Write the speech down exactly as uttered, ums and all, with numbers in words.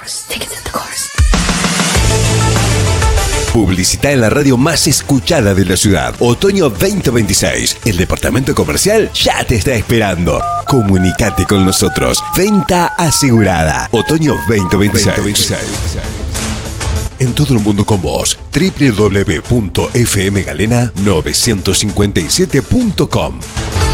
course. Take it to the course. Publicita en la radio más escuchada de la ciudad. Otoño veinte veintiséis. El departamento comercial ya te está esperando. Comunicate con nosotros. Venta asegurada. Otoño veinte veintiséis. En todo el mundo con vos. doble u doble u doble u punto f m galena novecientos cincuenta y siete punto com.